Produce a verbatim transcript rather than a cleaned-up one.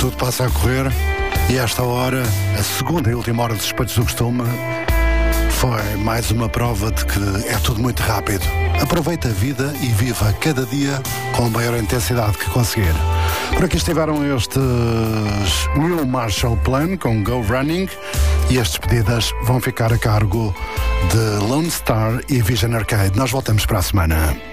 tudo passa a correr e esta hora, a segunda e última hora dos despachos do costume, foi mais uma prova de que é tudo muito rápido. Aproveita a vida e viva cada dia com a maior intensidade que conseguir. Por aqui estiveram estes New Marshall Plan com Go Running e as despedidas vão ficar a cargo de Lone Star e Vision Arcade. Nós voltamos para a semana.